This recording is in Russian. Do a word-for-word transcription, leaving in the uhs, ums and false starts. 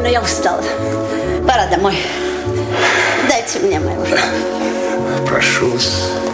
больно, я устала. Пора домой. Дайте мне мою руку. Прошу вас.